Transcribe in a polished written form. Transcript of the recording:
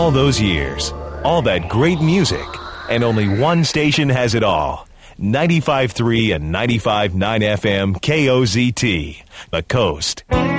All those years, all that great music, and only one station has it all. 95.3 and 95.9 FM KOZT, The Coast.